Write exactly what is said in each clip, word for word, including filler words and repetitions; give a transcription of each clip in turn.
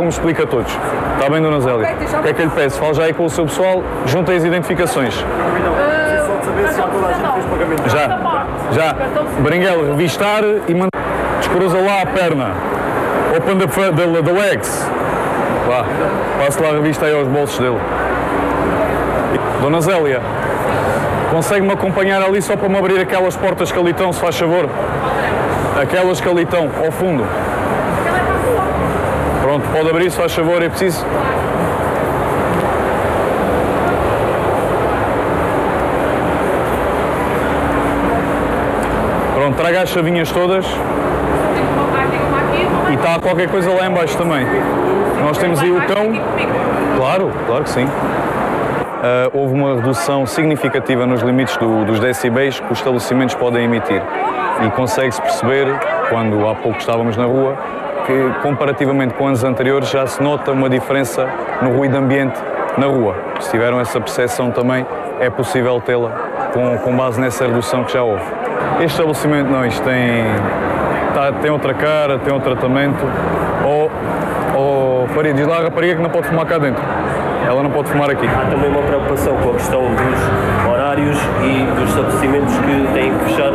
como explica a todos. Está bem, Dona Zélia? O que é que eu lhe peço? Fale já aí com o seu pessoal, juntem as identificações. Já, já. Beringuela, revistar e mandar. Descruza lá a perna. Open the, the, the legs. Vá, passe lá a revista aí aos bolsos dele. Dona Zélia, consegue-me acompanhar ali só para me abrir aquelas portas que ali estão, se faz favor? Aquelas que ali estão, ao fundo. Pronto, pode abrir, se faz favor, é preciso. Pronto, traga as chavinhas todas. E está qualquer coisa lá em baixo também. Nós temos aí o cão. Claro, claro que sim. Uh, houve uma redução significativa nos limites do, dos decibéis que os estabelecimentos podem emitir. E consegue-se perceber, quando há pouco estávamos na rua, que comparativamente com anos anteriores já se nota uma diferença no ruído ambiente na rua. Se tiveram essa percepção também, é possível tê-la com, com base nessa redução que já houve. Este estabelecimento não, isto tem, tá, tem outra cara, tem outro tratamento. Ou, ou Faria, diz lá a rapariga que não pode fumar cá dentro. Ela não pode fumar aqui. Há também uma preocupação com a questão dos horários e dos estabelecimentos que têm que fechar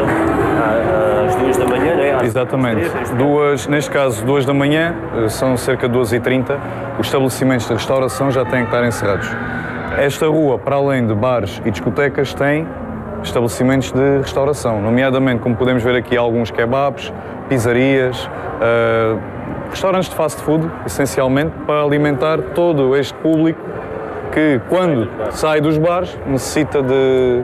às duas da manhã, não é? Às Exatamente. Duas, neste caso, duas da manhã, são cerca de duas e trinta. Os estabelecimentos de restauração já têm que estar encerrados. Esta rua, para além de bares e discotecas, tem estabelecimentos de restauração, nomeadamente, como podemos ver aqui, alguns kebabs, pizzarias, uh, restaurantes de fast food, essencialmente, para alimentar todo este público que, quando sai dos bares, necessita de...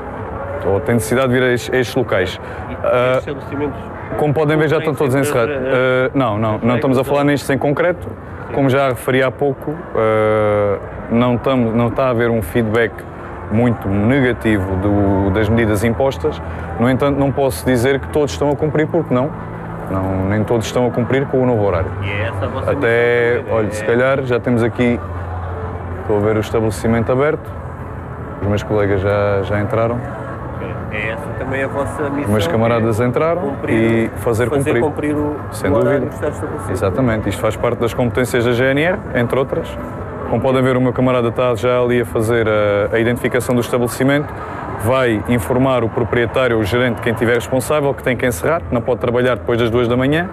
ou tem necessidade de vir a estes, a estes locais. E estes estabelecimentos? Como podem ver, já estão todos encerrados. Uh, não, não, não estamos a falar nestes em concreto. Como já referi há pouco, uh, não, estamos, não está a haver um feedback muito negativo do, das medidas impostas. No entanto, não posso dizer que todos estão a cumprir, porque não. Não, nem todos estão a cumprir com o novo horário. E é essa a vossa Até, missão? olha, se calhar já temos aqui, estou a ver o estabelecimento aberto, os meus colegas já, já entraram. É essa também a vossa missão? Os meus camaradas entraram cumprir, e fazer, fazer cumprir. cumprir o, Sem o horário dúvida. que está estabelecido. Exatamente, isto faz parte das competências da G N R, entre outras. Como podem ver, o meu camarada está já ali a fazer a, a identificação do estabelecimento, vai informar o proprietário, o gerente, quem estiver responsável, que tem que encerrar, não pode trabalhar depois das duas da manhã,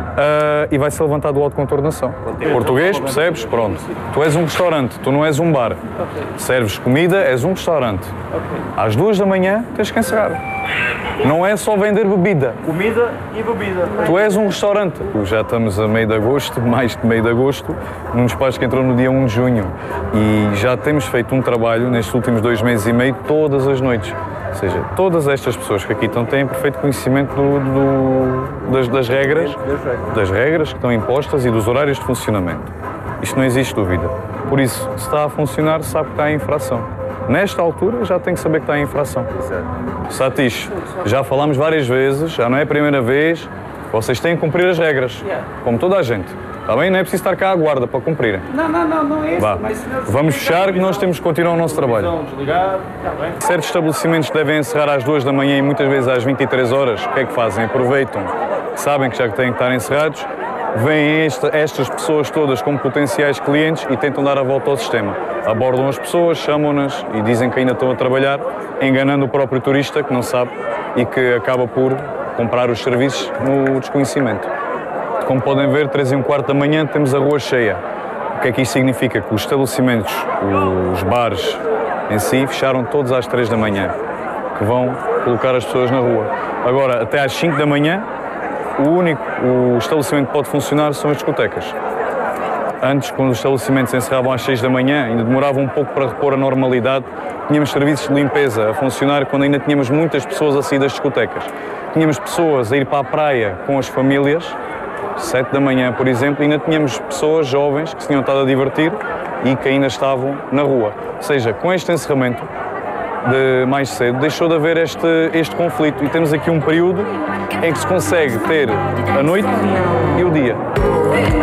uh, e vai ser levantado o auto de contornação. Português, percebes? Pronto. Tu és um restaurante, tu não és um bar. Serves comida, és um restaurante. Às duas da manhã tens que encerrar. Não é só vender bebida. Comida e bebida. Tu és um restaurante. Já estamos a meio de agosto, mais de meio de agosto, num despacho que entrou no dia um de junho. E já temos feito um trabalho nestes últimos dois meses e meio, todas as noites. Ou seja, todas estas pessoas que aqui estão têm perfeito conhecimento do, do, das, das regras, das regras que estão impostas e dos horários de funcionamento. Isto não existe dúvida. Por isso, se está a funcionar, sabe que está em infração. Nesta altura, já tem que saber que está em infração. Satish, já falámos várias vezes, já não é a primeira vez, vocês têm que cumprir as regras, como toda a gente. Está bem? Não é preciso estar cá à guarda para cumprirem. Não, não, não, não é isso. Vá. Mas, Vamos fechar, que nós temos que continuar o nosso trabalho. Certos estabelecimentos devem encerrar às duas da manhã e muitas vezes às vinte e três horas. O que é que fazem? Aproveitam, sabem que já têm que estar encerrados, veem esta, estas pessoas todas como potenciais clientes e tentam dar a volta ao sistema. Abordam as pessoas, chamam-nas e dizem que ainda estão a trabalhar, enganando o próprio turista que não sabe e que acaba por comprar os serviços no desconhecimento. Como podem ver, três e um quarto da manhã temos a rua cheia. O que é que isto significa? Que os estabelecimentos, os bares em si, fecharam todos às três da manhã, que vão colocar as pessoas na rua. Agora, até às cinco da manhã, o único o estabelecimento que pode funcionar são as discotecas. Antes, quando os estabelecimentos encerravam às seis da manhã, ainda demorava um pouco para repor a normalidade. Tínhamos serviços de limpeza a funcionar quando ainda tínhamos muitas pessoas a sair das discotecas. Tínhamos pessoas a ir para a praia com as famílias, sete da manhã, por exemplo, e ainda tínhamos pessoas jovens que se tinham estado a divertir e que ainda estavam na rua. Ou seja, com este encerramento de mais cedo, deixou de haver este, este conflito e temos aqui um período em que se consegue ter a noite e o dia.